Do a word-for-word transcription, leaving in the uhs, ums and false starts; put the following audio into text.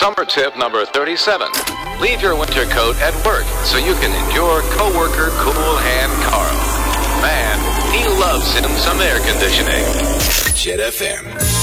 Summer tip number thirty-seven. Leave your winter coat at work so you can endure coworker Cool Hand Carl. Man, he loves him some air conditioning. Jet F M.